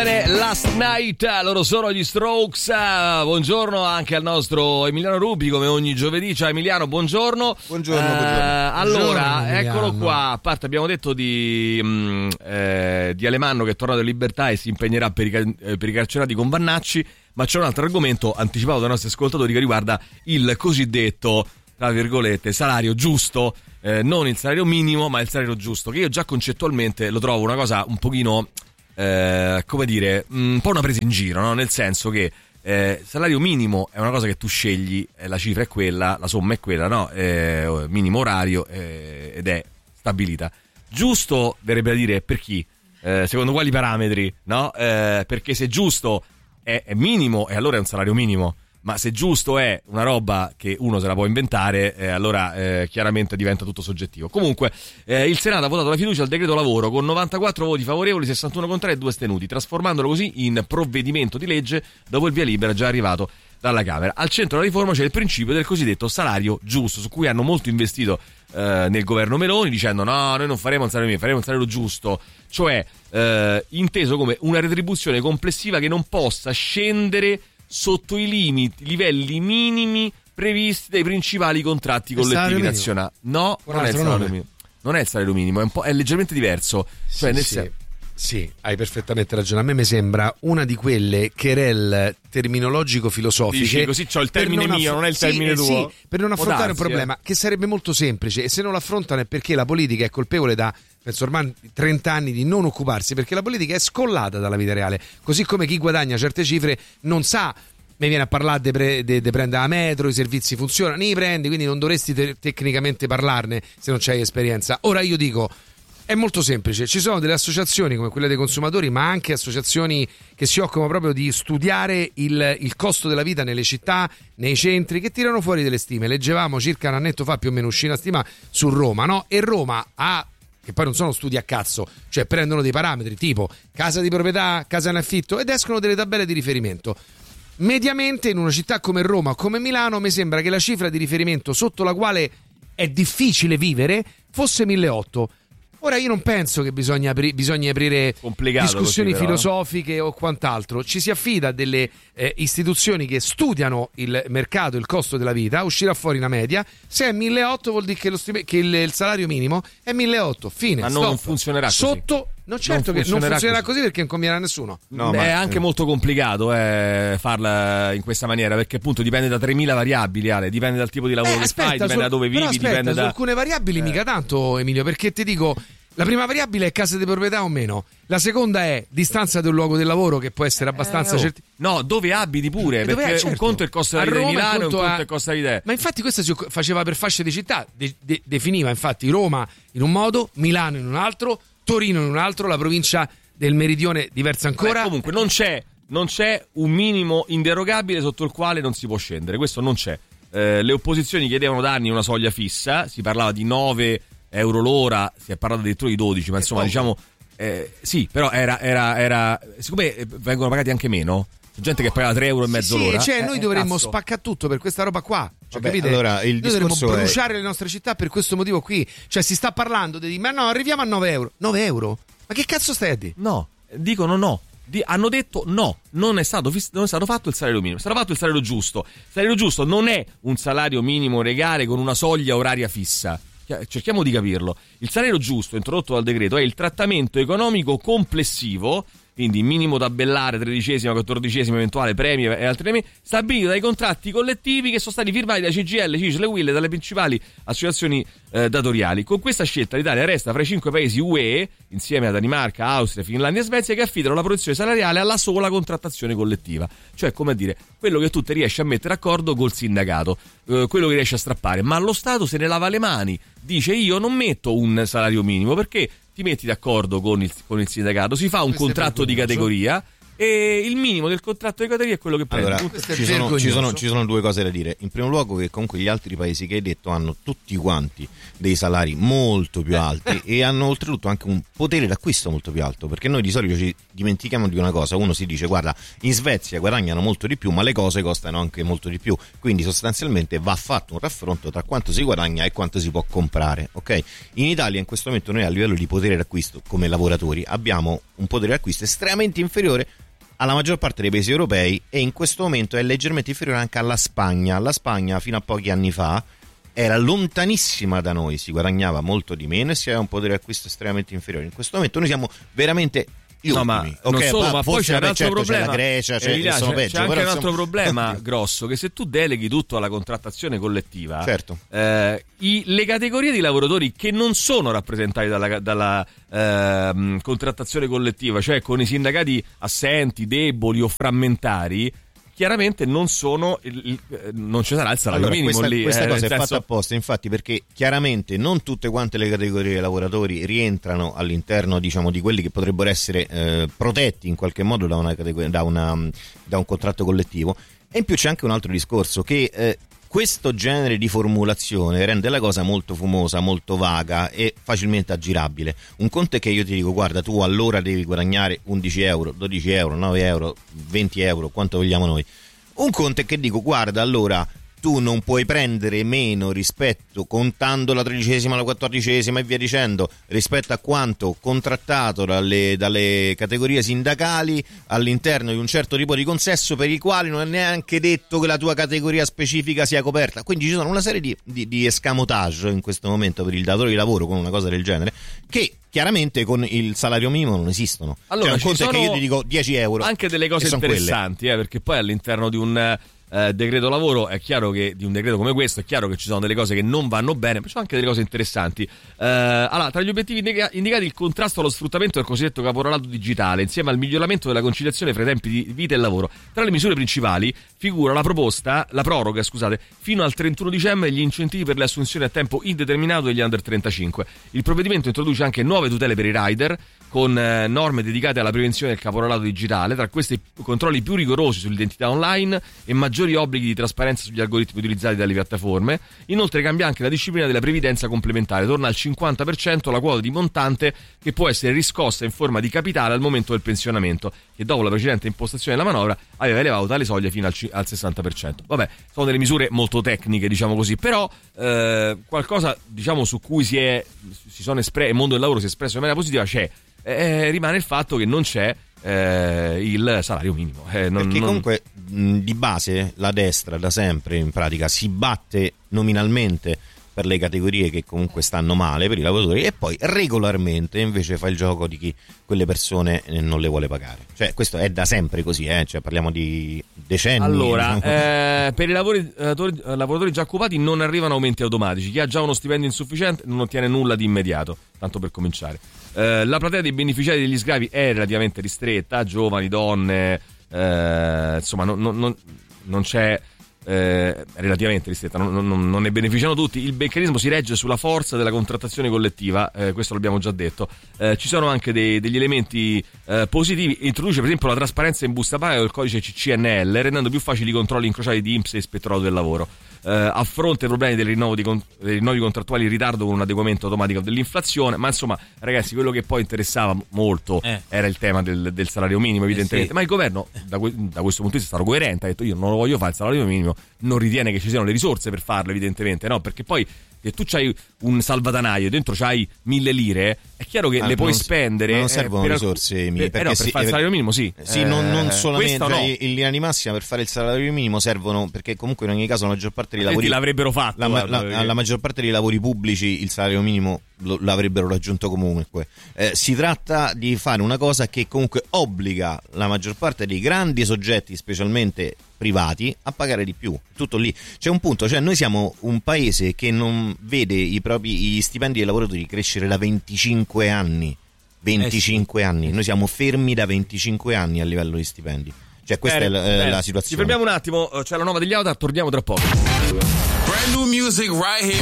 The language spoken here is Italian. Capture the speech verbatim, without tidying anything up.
bene, Last Night, loro sono gli Strokes. Buongiorno anche al nostro Emiliano Rubi, come ogni giovedì. Ciao Emiliano, buongiorno. Buongiorno, eh, buongiorno. Allora, Buongiorno, eccolo qua. A parte abbiamo detto di, mh, eh, di Alemanno che è tornato in libertà e si impegnerà per i, per i carcerati con Vannacci, ma c'è un altro argomento anticipato dai nostri ascoltatori che riguarda il cosiddetto, tra virgolette, salario giusto. Eh, non il salario minimo, ma il salario giusto, che io già concettualmente lo trovo una cosa un pochino... Eh, come dire, un po' una presa in giro, no? Nel senso che eh, salario minimo è una cosa che tu scegli, eh, la cifra è quella, la somma è quella, no? Eh, minimo orario eh, ed è stabilita. Giusto verrebbe a dire per chi? Eh, secondo quali parametri, no? Eh, perché se giusto è, è minimo e allora è un salario minimo, ma se giusto è una roba che uno se la può inventare, eh, allora eh, chiaramente diventa tutto soggettivo. Comunque eh, il Senato ha votato la fiducia al decreto lavoro con novantaquattro voti favorevoli, sessantuno contrari e due astenuti, trasformandolo così in provvedimento di legge dopo il via libera già arrivato dalla Camera. Al centro della riforma c'è il principio del cosiddetto salario giusto, su cui hanno molto investito eh, nel governo Meloni, dicendo no, noi non faremo un salario minimo, faremo un salario giusto, cioè eh, inteso come una retribuzione complessiva che non possa scendere sotto i limiti, livelli minimi previsti dai principali contratti collettivi nazionali. No, non è il salario minimo. Non è il salario minimo, è un po', è leggermente diverso. Sì, cioè, nel sì. sen- Sì, hai perfettamente ragione. A me mi sembra una di quelle querel terminologico-filosofiche. Dici così c'ho il termine non mio, aff- non è il sì, termine eh, tuo. Sì, per non affrontare darsi, un problema eh. che sarebbe molto semplice, e se non lo affrontano è perché la politica è colpevole da, penso ormai trenta anni di non occuparsi, perché la politica è scollata dalla vita reale, così come chi guadagna certe cifre non sa. Mi viene a parlare di pre- de, de prendere la metro, i servizi funzionano, li prendi, quindi non dovresti te- tecnicamente parlarne se non c'hai esperienza. Ora io dico, è molto semplice, ci sono delle associazioni come quelle dei consumatori, ma anche associazioni che si occupano proprio di studiare il, il costo della vita nelle città, nei centri, che tirano fuori delle stime. Leggevamo circa un annetto fa più o meno uscì una stima su Roma, no? E Roma ha, che poi non sono studi a cazzo, cioè prendono dei parametri tipo casa di proprietà, casa in affitto, ed escono delle tabelle di riferimento. Mediamente in una città come Roma o come Milano mi sembra che la cifra di riferimento sotto la quale è difficile vivere fosse milleottocento. Ora io non penso che bisogna, apri- bisogna aprire Complicato discussioni così, però, filosofiche o quant'altro. Ci si affida a delle eh, istituzioni che studiano il mercato, il costo della vita, uscirà fuori una media. Se è milleottocento vuol dire che, lo stime- che il, il salario minimo è milleottocento, fine. Ma stop. non funzionerà così. Sotto, no, certo Non che non funzionerà funzionerà così. così, perché non conviene a nessuno. No, è ma, anche eh. molto complicato eh, farla in questa maniera, perché appunto dipende da tremila variabili, Ale. Dipende dal tipo di lavoro Eh, che aspetta, fai, dipende su- da dove però vivi, aspetta, dipende su da... alcune variabili Eh. mica tanto, Emilio, perché ti dico, la prima variabile è casa di proprietà o meno, la seconda è distanza del luogo del lavoro, che può essere abbastanza Eh, oh. certi- No, dove abiti pure, E dove perché è? un Certo. conto è il costo della A vita di Roma, Milano e un conto conto a- è il costo della vita. Ma infatti questa si faceva per fasce di città, de- de- definiva infatti Roma in un modo, Milano in un altro, Torino in un altro, la provincia del Meridione diversa ancora. Beh, comunque non c'è, non c'è un minimo inderogabile sotto il quale non si può scendere, questo non c'è. Eh, le opposizioni chiedevano da anni una soglia fissa, si parlava di nove euro l'ora, si è parlato addirittura di dodici, ma insomma, diciamo eh, sì, però era, era, era siccome eh, vengono pagati anche meno, c'è gente che paga tre euro e mezzo sì, l'ora. cioè eh, noi eh, dovremmo cazzo. spaccare tutto per questa roba qua. Cioè, Vabbè, capite? allora, il noi dovremmo discorso è- bruciare le nostre città per questo motivo qui. Cioè si sta parlando di ma no, arriviamo a nove euro. nove euro? Ma che cazzo stai a dire? No, dicono no. Di- hanno detto no, non è, stato fiss- non è stato fatto il salario minimo, è stato fatto il salario giusto. Il salario giusto non è un salario minimo regale con una soglia oraria fissa. Cerchiamo di capirlo. Il salario giusto introdotto dal decreto è il trattamento economico complessivo, quindi minimo tabellare, tredicesima, quattordicesima, eventuale premi e altri premi, stabilito dai contratti collettivi che sono stati firmati da C G I L, C I S L e U I L e dalle principali associazioni eh, datoriali. Con questa scelta l'Italia resta fra i cinque paesi U E, insieme a Danimarca, Austria, Finlandia e Svezia, che affidano la protezione salariale alla sola contrattazione collettiva. Cioè, come a dire, quello che tu ti riesci a mettere d'accordo col sindacato, eh, quello che riesci a strappare, ma lo Stato se ne lava le mani, dice io non metto un salario minimo perché ti metti d'accordo con il, con il sindacato, si fa un Questo è contratto di vergognoso. categoria, e il minimo del contratto di categoria è quello che prende. Allora, ci sono, ci, sono, ci sono due cose da dire. In primo luogo che comunque gli altri paesi che hai detto hanno tutti quanti dei salari molto più alti e hanno oltretutto anche un potere d'acquisto molto più alto, perché noi di solito ci dimentichiamo di una cosa. Uno si dice guarda, in Svezia guadagnano molto di più ma le cose costano anche molto di più, quindi sostanzialmente va fatto un raffronto tra quanto si guadagna e quanto si può comprare, ok? In Italia in questo momento noi a livello di potere d'acquisto come lavoratori abbiamo un potere d'acquisto estremamente inferiore alla maggior parte dei paesi europei e in questo momento è leggermente inferiore anche alla Spagna. La Spagna fino a pochi anni fa era lontanissima da noi, si guadagnava molto di meno e si aveva un potere d'acquisto estremamente inferiore. In questo momento noi siamo veramente gli no, ultimi. ma Okay, non solo, ma poi c'è un altro certo, problema. C'è la Grecia, c'è, Emilia, sono c'è, peggio, c'è anche un altro siamo... problema grosso, che se tu deleghi tutto alla contrattazione collettiva, certo. eh, i, le categorie di lavoratori che non sono rappresentati dalla, dalla eh, contrattazione collettiva, cioè con i sindacati assenti, deboli o frammentari, chiaramente non sono il, il, non ci sarà il salario allora, minimo questa, lì. Questa eh, cosa è senso... fatta apposta, infatti, perché chiaramente non tutte quante le categorie di lavoratori rientrano all'interno, diciamo, di quelli che potrebbero essere eh, protetti in qualche modo da, una, da, una, da un contratto collettivo. E in più c'è anche un altro discorso, che eh, questo genere di formulazione rende la cosa molto fumosa, molto vaga e facilmente aggirabile. Un conto è che io ti dico guarda, tu allora devi guadagnare undici euro, dodici euro, nove euro, venti euro, quanto vogliamo noi. Un conto è che dico guarda, allora tu non puoi prendere meno rispetto, contando la tredicesima, la quattordicesima e via dicendo, rispetto a quanto contrattato dalle, dalle categorie sindacali all'interno di un certo tipo di consesso per i quali non è neanche detto che la tua categoria specifica sia coperta. Quindi ci sono una serie di, di, di escamotage in questo momento per il datore di lavoro con una cosa del genere che chiaramente con il salario minimo non esistono. Allora, cioè, un conto è che io ti dico dieci euro. Anche delle cose interessanti, eh, perché poi all'interno di un eh, decreto lavoro è chiaro che di un decreto come questo è chiaro che ci sono delle cose che non vanno bene, ma ci sono anche delle cose interessanti. Eh, allora, tra gli obiettivi indica- indicati il contrasto allo sfruttamento del cosiddetto caporalato digitale, insieme al miglioramento della conciliazione fra i tempi di vita e lavoro. Tra le misure principali figura la proposta, la proroga, scusate, fino al trentuno dicembre degli incentivi per le assunzioni a tempo indeterminato degli under trentacinque. Il provvedimento introduce anche nuove tutele per i rider, con eh, norme dedicate alla prevenzione del caporalato digitale, tra questi controlli più rigorosi sull'identità online e maggiori obblighi di trasparenza sugli algoritmi utilizzati dalle piattaforme. Inoltre cambia anche la disciplina della previdenza complementare, torna al cinquanta per cento la quota di montante che può essere riscossa in forma di capitale al momento del pensionamento, che dopo la precedente impostazione della manovra aveva elevato tale soglia fino al, al sessanta per cento. Vabbè, sono delle misure molto tecniche, diciamo così, però eh, qualcosa, diciamo, su cui si è si sono espresso, il mondo del lavoro si è espresso in maniera positiva c'è. Eh, rimane il fatto che non c'è eh, il salario minimo, eh, non, perché non... comunque mh, di base la destra da sempre in pratica si batte nominalmente per le categorie che comunque stanno male, per i lavoratori, e poi regolarmente invece fa il gioco di chi quelle persone non le vuole pagare. Cioè questo è da sempre così, eh? Cioè parliamo di decenni. Allora, diciamo. eh, per i lavori, lavoratori, lavoratori già occupati non arrivano aumenti automatici. Chi ha già uno stipendio insufficiente non ottiene nulla di immediato, tanto per cominciare. Eh, la platea dei beneficiari degli sgravi è relativamente ristretta, giovani, donne, eh, insomma non, non, non c'è... Eh, relativamente ristretta, non, non, non ne beneficiano tutti. Il meccanismo si regge sulla forza della contrattazione collettiva, eh, questo l'abbiamo già detto. Eh, ci sono anche dei, degli elementi eh, positivi. Introduce per esempio la trasparenza in busta paga del codice C C N L, rendendo più facili i controlli incrociati di I N P S e Ispettorato del Lavoro. Eh, affronta i problemi del rinnovo di, dei rinnovi contrattuali in ritardo con un adeguamento automatico dell'inflazione. Ma insomma, ragazzi, quello che poi interessava molto eh. era il tema del, del salario minimo, evidentemente. Eh sì. Ma il governo da, da questo punto di vista è stato coerente, ha detto io non lo voglio fare il salario minimo, non ritiene che ci siano le risorse per farlo, evidentemente, no? Perché poi se tu c'hai un salvadanaio dentro c'hai mille lire, è chiaro che ah, le puoi non, spendere. Ma non servono eh, per, risorse per, perché eh no, per sì, fare il salario minimo sì. Sì, eh, non, non solamente no. in linea di massima per fare il salario minimo servono, perché comunque in ogni caso la maggior parte dei lavori l'avrebbero fatto. La, guarda, la, perché... la maggior parte dei lavori pubblici il salario minimo lo, l'avrebbero raggiunto comunque. Eh, si tratta di fare una cosa che comunque obbliga la maggior parte dei grandi soggetti, specialmente privati, a pagare di più. Tutto lì. C'è un punto, cioè noi siamo un paese che non vede i propri gli stipendi dei lavoratori crescere da venticinque anni. venticinque eh sì. anni. Noi siamo fermi da venticinque anni a livello di stipendi. Cioè questa bene, è la, la situazione. Ci fermiamo un attimo, c'è la nuova degli Auta, torniamo tra poco. Brand new music right here.